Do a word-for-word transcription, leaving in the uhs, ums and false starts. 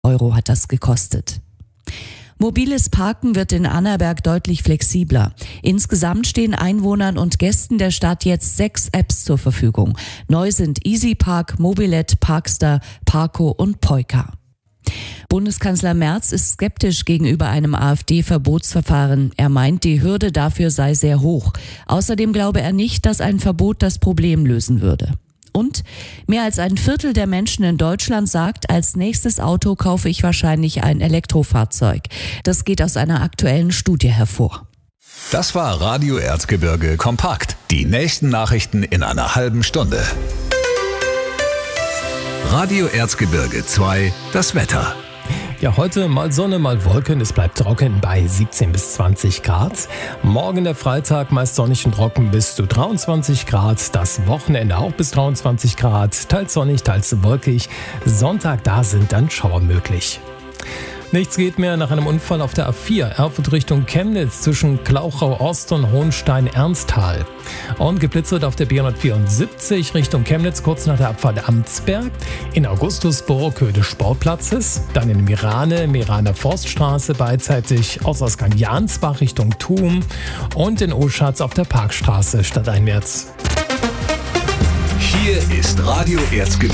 Euro hat das gekostet. Mobiles Parken wird in Annaberg deutlich flexibler. Insgesamt stehen Einwohnern und Gästen der Stadt jetzt sechs Apps zur Verfügung. Neu sind EasyPark, Mobilet, Parkstar, Parco und Polka. Bundeskanzler Merz ist skeptisch gegenüber einem AfD-Verbotsverfahren. Er meint, die Hürde dafür sei sehr hoch. Außerdem glaube er nicht, dass ein Verbot das Problem lösen würde. Und mehr als ein Viertel der Menschen in Deutschland sagt, als nächstes Auto kaufe ich wahrscheinlich ein Elektrofahrzeug. Das geht aus einer aktuellen Studie hervor. Das war Radio Erzgebirge kompakt. Die nächsten Nachrichten in einer halben Stunde. Radio Erzgebirge zwei, das Wetter. Ja, heute mal Sonne, mal Wolken. Es bleibt trocken bei siebzehn bis zwanzig Grad. Morgen der Freitag meist sonnig und trocken bis zu dreiundzwanzig Grad. Das Wochenende auch bis dreiundzwanzig Grad. Teils sonnig, teils wolkig. Sonntag, da sind dann Schauer möglich. Nichts geht mehr nach einem Unfall auf der A vier, Erfurt Richtung Chemnitz zwischen Klauchau-Ost und Hohenstein-Ernsthal. Und geblitzert auf der B hundertvierundsiebzig Richtung Chemnitz kurz nach der Abfahrt Amtsberg, in Augustusburg Höhe des Sportplatzes, dann in Mirane, Miraner Forststraße beidseitig Ausgang Jansbach Richtung Thum und in Oschatz auf der Parkstraße stadteinwärts. Hier ist Radio Erzgebirge.